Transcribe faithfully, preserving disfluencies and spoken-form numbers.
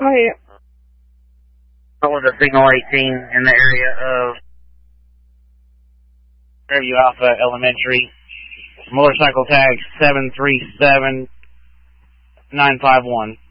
Go ahead. Over the Signal eighteen in the area of Fairview Alpha Elementary. Motorcycle tag seven three seven nine five one.